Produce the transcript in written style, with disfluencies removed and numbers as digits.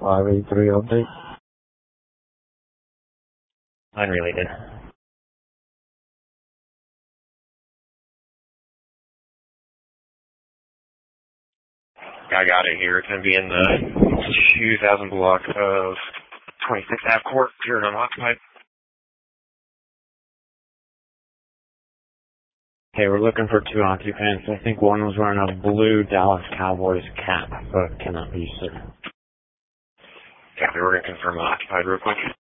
583 update. Unrelated. I got it here. It's going to be in the 2000 block of 26 Ave Court here in Unoccupied. Okay, we're looking for 2 occupants. I think one was wearing a blue Dallas Cowboys cap, but cannot be certain. Yeah, we're going to confirm occupied real quick.